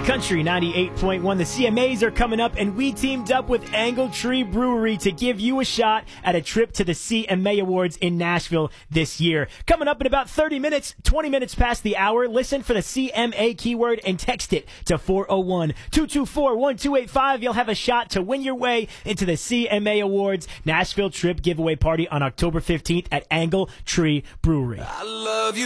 Country 98.1. The CMAs are coming up, and we teamed up with Angle Tree Brewery to give you a shot at a trip to the CMA Awards in Nashville this year. Coming up in about 30 minutes, 20 minutes past the hour, listen for the CMA keyword and text it to 401-224-1285. You'll have a shot to win your way into the CMA Awards Nashville Trip Giveaway Party on October 15th at Angle Tree Brewery. I love you.